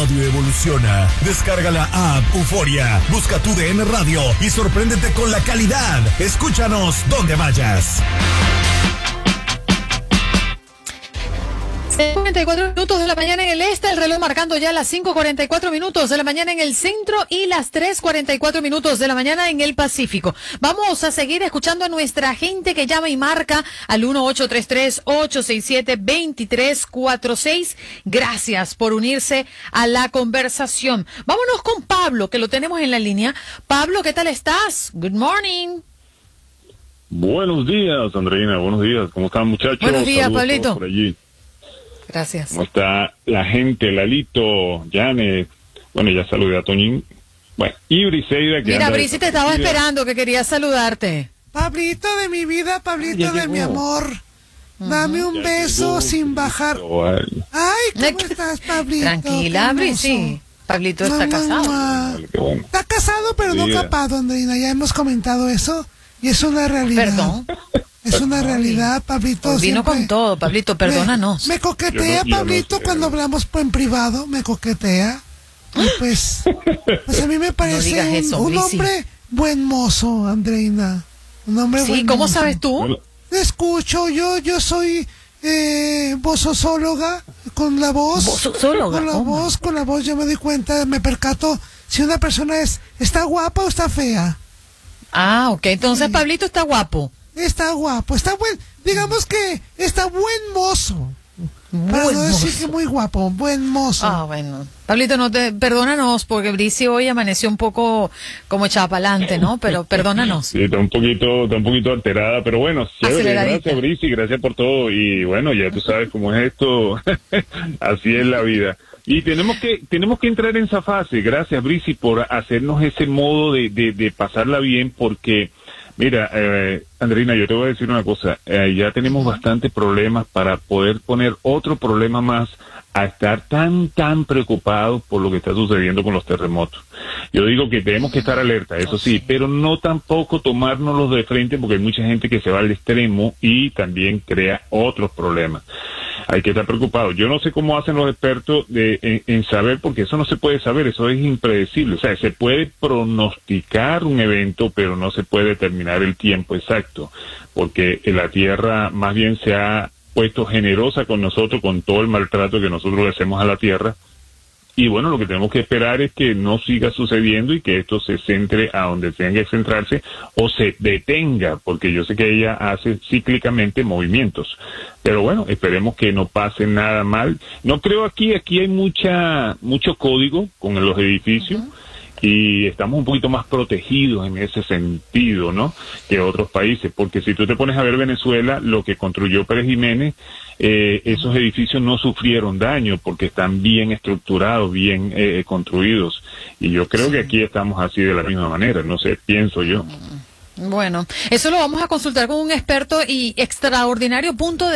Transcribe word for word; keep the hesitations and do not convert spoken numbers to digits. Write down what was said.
radio evoluciona. Descarga la app Euforia, busca tu D N Radio y sorpréndete con la calidad. Escúchanos donde vayas. cuarenta y cuatro minutos de la mañana en el este, el reloj marcando ya las cinco cuarenta y cuatro minutos de la mañana en el centro y las tres cuarenta y cuatro minutos de la mañana en el Pacífico. Vamos a seguir escuchando a nuestra gente que llama y marca al uno ocho tres tres, ocho seis siete, dos tres cuatro seis. Gracias por unirse a la conversación. Vámonos con Pablo, que lo tenemos en la línea. Pablo, ¿qué tal estás? Good morning. Buenos días, Andreina. Buenos días. ¿Cómo están, muchachos? Buenos días, Saludos Pablito. por allí. Gracias. ¿Cómo está la gente? Lalito, Janet. Bueno, ya saludé a Toñín. Bueno, y Briseida. Que Mira, anda Brisi te estaba esperando, que quería saludarte. Pablito de mi vida, Pablito Ya de llegó. mi amor. Dame un Ya beso llegó, sin bajar. Ay, Ay, ¿cómo estás, Pablito? Tranquila, Qué Brisi. hermoso. Pablito está Mamá, casado. mamá. qué bueno. Está casado, pero no Mira. capado, Andreina. Ya hemos comentado eso. Y es una realidad. Perdón. Es una realidad, Pablito. Hoy vino siempre- con todo, Pablito, perdónanos. Me, me coquetea, Yo no- yo no Pablito, sé. cuando hablamos en privado. Me coquetea. Y pues, pues a mí me parece digas un, eso, un Brisi. hombre buen mozo, Andreina. Un hombre Sí, buen ¿cómo mozo. sabes tú? Bueno, Escucho, yo yo soy eh, vozosóloga, con la voz, Vozosóloga, con la oh, voz, con la voz yo me doy cuenta, me percato si una persona es está guapa o está fea. Ah, ok, entonces Pablito está guapo. Está guapo, está buen, digamos que está buen mozo. Para Buen no decir mozo. que muy guapo, buen mozo. Ah, bueno. Pablito, no te, perdónanos, porque Brisi hoy amaneció un poco como echada para adelante, ¿no? Pero perdónanos. sí, está un poquito, está un poquito alterada, pero bueno, chévere, Aceleradita. gracias, Brisi, gracias por todo. Y bueno, ya tú sabes cómo es esto, así es la vida. Y tenemos que tenemos que entrar en esa fase. Gracias, Brisi, por hacernos ese modo de, de, de pasarla bien, porque, mira, eh, Andreina, yo te voy a decir una cosa, eh, ya tenemos bastantes problemas para poder poner otro problema más a estar tan, tan preocupados por lo que está sucediendo con los terremotos. Yo digo que tenemos que estar alerta, eso sí, pero no tampoco tomárnoslos de frente, porque hay mucha gente que se va al extremo y también crea otros problemas. Hay que estar preocupado. Yo no sé cómo hacen los expertos de, en, en saber, porque eso no se puede saber, eso es impredecible. O sea, se puede pronosticar un evento, pero no se puede determinar el tiempo exacto, porque la Tierra más bien se ha puesto generosa con nosotros, con todo el maltrato que nosotros le hacemos a la Tierra. Y bueno, lo que tenemos que esperar es que no siga sucediendo y que esto se centre a donde tenga que centrarse o se detenga, porque yo sé que ella hace cíclicamente movimientos. Pero bueno, esperemos que no pase nada mal. No creo aquí, aquí hay mucha mucho código con los edificios. Uh-huh. Y estamos un poquito más protegidos en ese sentido, ¿no?, que otros países, porque si tú te pones a ver Venezuela, lo que construyó Pérez Jiménez, eh, esos edificios no sufrieron daño porque están bien estructurados, bien eh, construidos, y yo creo que aquí estamos así de la misma manera, no sé, pienso yo. Bueno, eso lo vamos a consultar con un experto y extraordinario punto de